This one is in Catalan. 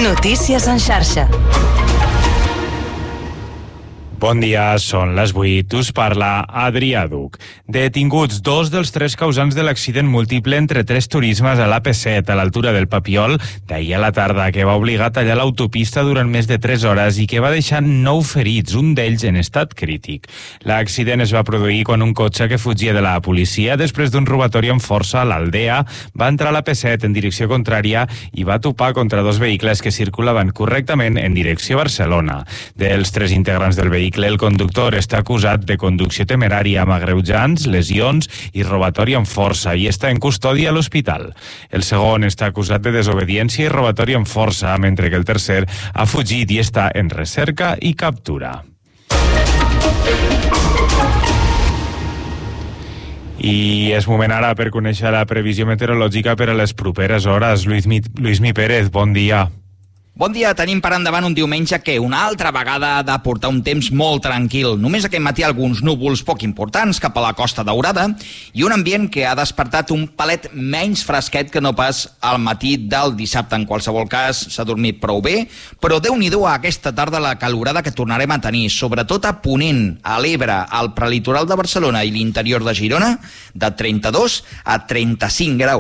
Notícies en xarxa. Bon dia, són les 8. Us parla Adrià Duc. Detinguts 2 dels 3 causants de l'accident múltiple entre 3 turismes a l'AP7 a l'altura del Papiol d'ahir a la tarda, que va obligar a tallar l'autopista durant més de 3 hores i que va deixar 9 ferits, un d'ells en estat crític. L'accident es va produir quan un cotxe que fugia de la policia després d'un robatori amb força a l'Aldea va entrar a l'AP7 en direcció contrària i va topar contra 2 vehicles que circulaven correctament en direcció a Barcelona. Dels 3 integrants del vehicle, el conductor està acusat de conducció temerària amb agreujants, lesions i robatori amb força i està en custòdia a l'hospital. El segon està acusat de desobediència i robatori amb força, mentre que el tercer ha fugit i està en recerca i captura. I és moment ara per conèixer la previsió meteorològica per a les properes hores. Lluís Pérez, bon dia. Bon dia, tenim per endavant un diumenge que una altra vegada ha de portar un temps molt tranquil. Només aquest matí alguns núvols poc importants cap a la Costa Daurada i un ambient que ha despertat un palet menys fresquet que no pas al matí del dissabte. En qualsevol cas, s'ha dormit prou bé, però Déu-n'hi-do a aquesta tarda la calorada que tornarem a tenir, sobretot a Ponent, a l'Ebre, al prelitoral de Barcelona i l'interior de Girona, de 32 a 35 graus.